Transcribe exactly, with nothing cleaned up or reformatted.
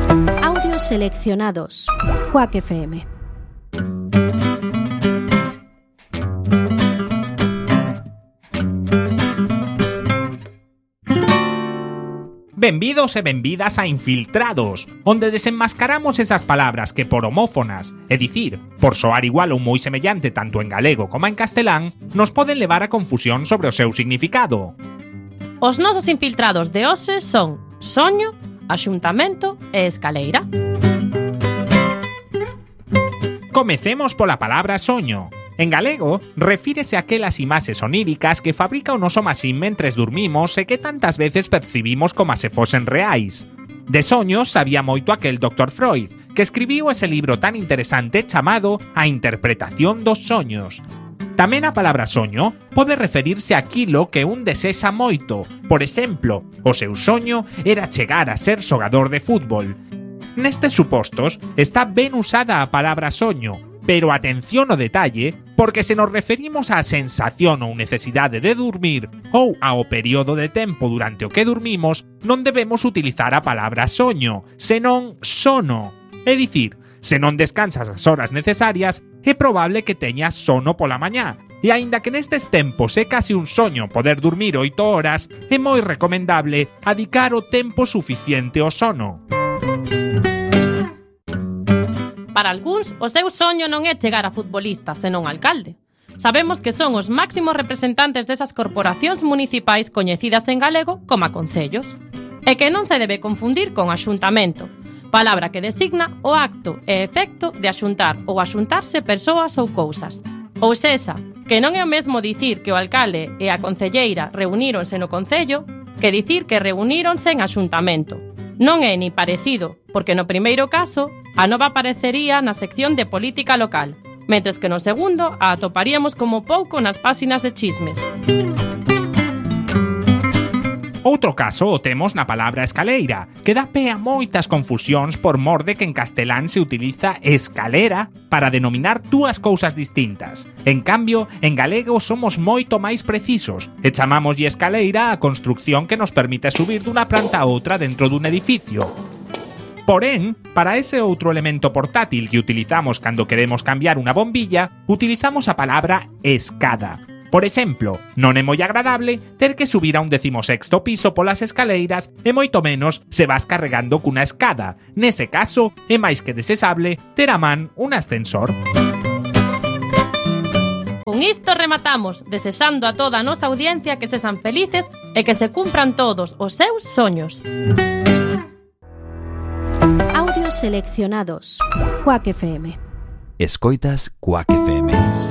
Audios seleccionados. Quack F M. Benvidos e benvidas a Infiltrados, onde desenmascaramos esas palabras que por homófonas, é dicir, por soar igual ou moi semellante tanto en galego como en castelán, nos poden levar a confusión sobre o seu significado. Os nosos infiltrados de hoxe son soño, axuntamento e escaleira. Comecemos pola palabra soño. En galego, refírese a aquelas imaxes oníricas que fabrica o noso maxín mentres dormimos e que tantas veces percibimos como se fosen reais. De soños sabía moito aquel doctor Freud, que escribiu ese libro tan interesante chamado A interpretación dos soños. Tamén a palabra soño pode referirse a aquilo que un desexa moito. Por exemplo, o seu soño era chegar a ser xogador de fútbol. Nestes supostos, está ben usada a palabra soño, pero atención ao detalle, porque se nos referimos á sensación ou necesidade de dormir ou ao período de tempo durante o que dormimos, non debemos utilizar a palabra soño, senón sono. É dicir, se non descansas as horas necesarias, é probable que teñas sono pola mañá, e aínda que nestes tempos é casi un soño poder dormir oito horas, é moi recomendable adicar o tempo suficiente ao sono. Para algúns, o seu soño non é chegar a futbolista, senón alcalde. Sabemos que son os máximos representantes desas corporacións municipais coñecidas en galego como a concellos. E que non se debe confundir con axuntamento, palabra que designa o acto e efecto de axuntar ou axuntarse persoas ou cousas. Ou sexa, que non é o mesmo dicir que o alcalde e a concelleira reuníronse no concello que dicir que reuníronse en axuntamento. Non é ni parecido, porque no primeiro caso a nova aparecería na sección de política local, mentres que no segundo a atoparíamos como pouco nas páxinas de chismes. Outro caso o temos na palabra escaleira, que dá pé a moitas confusións por mor de que en castelán se utiliza escalera para denominar dúas cousas distintas. En cambio, en galego somos moito máis precisos e chamámoslle escaleira a construcción que nos permite subir dunha planta a outra dentro dun edificio. Porén, para ese outro elemento portátil que utilizamos cando queremos cambiar unha bombilla, utilizamos a palabra escada. Por exemplo, non é moi agradable ter que subir a un decimosexto piso polas escaleiras e moito menos se vas carregando cunha escada. Nese caso, é máis que desexable ter a man un ascensor. Con isto rematamos, desexando a toda a nosa audiencia que sexan felices e que se cumpran todos os seus soños. Audios seleccionados. Quack F M. Escoitas Quack F M.